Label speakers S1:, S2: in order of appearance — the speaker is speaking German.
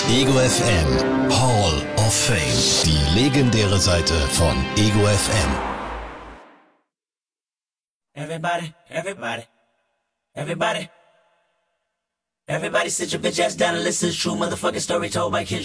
S1: Ego FM Hall of Fame. Die legendäre Seite von Ego FM.
S2: Everybody, everybody, everybody. Everybody sit your bitch ass down and listen to true motherfucking story told by kids.